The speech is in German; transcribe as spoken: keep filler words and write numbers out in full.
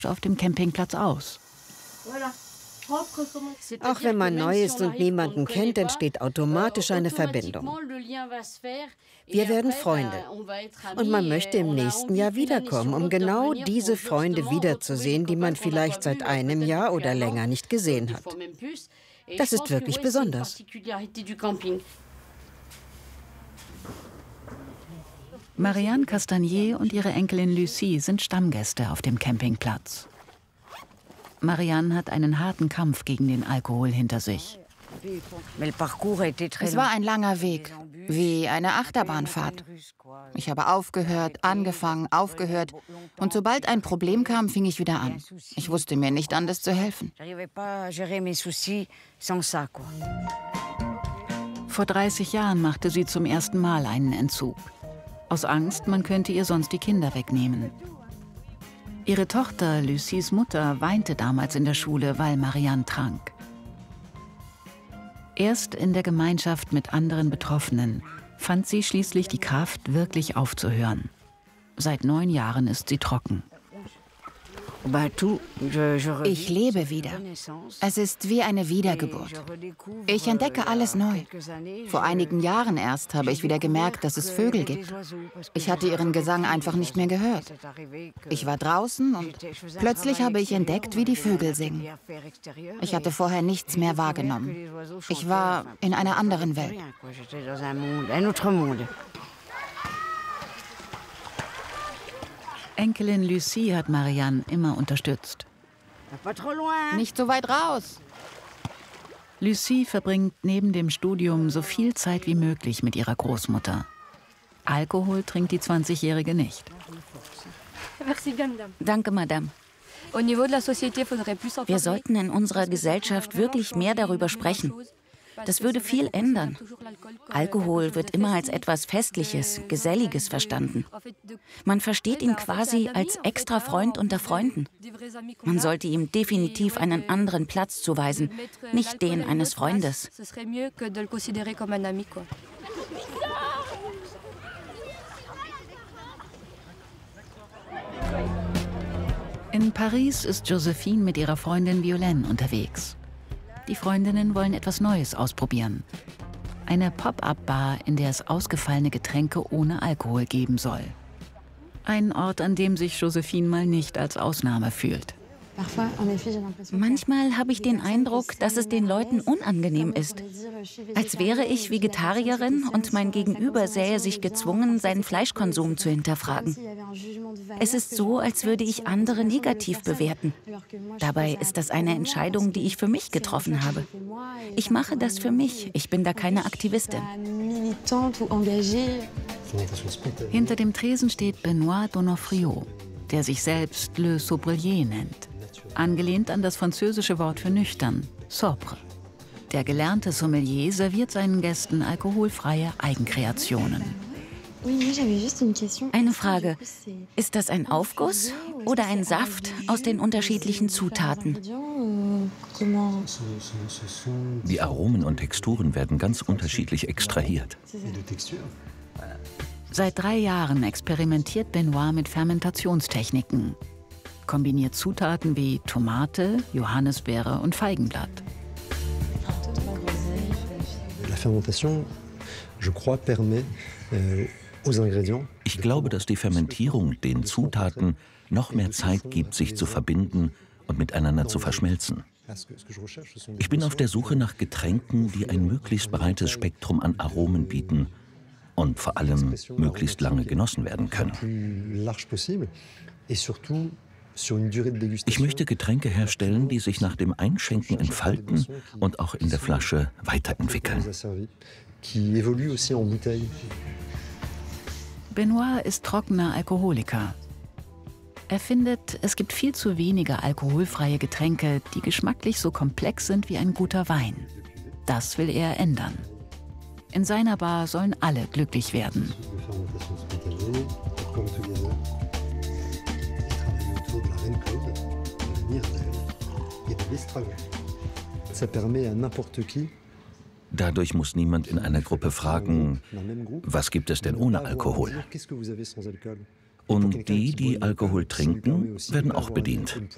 auf dem Campingplatz aus. Auch wenn man neu ist und niemanden kennt, entsteht automatisch eine Verbindung. Wir werden Freunde. Und man möchte im nächsten Jahr wiederkommen, um genau diese Freunde wiederzusehen, die man vielleicht seit einem Jahr oder länger nicht gesehen hat. Das ist wirklich besonders. Marianne Castagnier und ihre Enkelin Lucie sind Stammgäste auf dem Campingplatz. Marianne hat einen harten Kampf gegen den Alkohol hinter sich. Es war ein langer Weg, wie eine Achterbahnfahrt. Ich habe aufgehört, angefangen, aufgehört. Und sobald ein Problem kam, fing ich wieder an. Ich wusste mir nicht anders zu helfen. Vor dreißig Jahren machte sie zum ersten Mal einen Entzug. Aus Angst, man könnte ihr sonst die Kinder wegnehmen. Ihre Tochter, Lucies Mutter, weinte damals in der Schule, weil Marianne trank. Erst in der Gemeinschaft mit anderen Betroffenen fand sie schließlich die Kraft, wirklich aufzuhören. Seit neun Jahren ist sie trocken. Ich lebe wieder. Es ist wie eine Wiedergeburt. Ich entdecke alles neu. Vor einigen Jahren erst habe ich wieder gemerkt, dass es Vögel gibt. Ich hatte ihren Gesang einfach nicht mehr gehört. Ich war draußen und plötzlich habe ich entdeckt, wie die Vögel singen. Ich hatte vorher nichts mehr wahrgenommen. Ich war in einer anderen Welt. Enkelin Lucie hat Marianne immer unterstützt. Nicht so weit raus! Lucie verbringt neben dem Studium so viel Zeit wie möglich mit ihrer Großmutter. Alkohol trinkt die zwanzigjährige nicht. Danke, Madame. Wir sollten in unserer Gesellschaft wirklich mehr darüber sprechen. Das würde viel ändern. Alkohol wird immer als etwas Festliches, Geselliges verstanden. Man versteht ihn quasi als extra Freund unter Freunden. Man sollte ihm definitiv einen anderen Platz zuweisen, nicht den eines Freundes. In Paris ist Josephine mit ihrer Freundin Violaine unterwegs. Die Freundinnen wollen etwas Neues ausprobieren. Eine Pop-up-Bar, in der es ausgefallene Getränke ohne Alkohol geben soll. Ein Ort, an dem sich Josephine mal nicht als Ausnahme fühlt. Manchmal habe ich den Eindruck, dass es den Leuten unangenehm ist. Als wäre ich Vegetarierin und mein Gegenüber sähe sich gezwungen, seinen Fleischkonsum zu hinterfragen. Es ist so, als würde ich andere negativ bewerten. Dabei ist das eine Entscheidung, die ich für mich getroffen habe. Ich mache das für mich. Ich bin da keine Aktivistin. Hinter dem Tresen steht Benoît Donofrio, der sich selbst Le Sobrier nennt. Angelehnt an das französische Wort für nüchtern, sobre. Der gelernte Sommelier serviert seinen Gästen alkoholfreie Eigenkreationen. Eine Frage. Ist das ein Aufguss oder ein Saft aus den unterschiedlichen Zutaten? Die Aromen und Texturen werden ganz unterschiedlich extrahiert. Seit drei Jahren experimentiert Benoît mit Fermentationstechniken. Kombiniert Zutaten wie Tomate, Johannisbeere und Feigenblatt. Ich glaube, dass die Fermentierung den Zutaten noch mehr Zeit gibt, sich zu verbinden und miteinander zu verschmelzen. Ich bin auf der Suche nach Getränken, die ein möglichst breites Spektrum an Aromen bieten und vor allem möglichst lange genossen werden können. Ich möchte Getränke herstellen, die sich nach dem Einschenken entfalten und auch in der Flasche weiterentwickeln. Benoît ist trockener Alkoholiker. Er findet, es gibt viel zu wenige alkoholfreie Getränke, die geschmacklich so komplex sind wie ein guter Wein. Das will er ändern. In seiner Bar sollen alle glücklich werden. Dadurch muss niemand in einer Gruppe fragen, was gibt es denn ohne Alkohol? Und die, die Alkohol trinken, werden auch bedient.